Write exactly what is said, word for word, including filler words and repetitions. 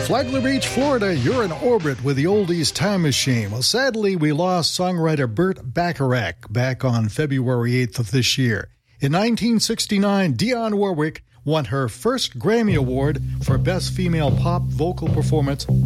Flagler Beach, Florida, you're in orbit with the oldies time machine. Well, sadly, we lost songwriter Burt Bacharach back on February eighth of this year. In nineteen sixty-nine, Dionne Warwick won her first Grammy Award for Best Female Pop Vocal Performance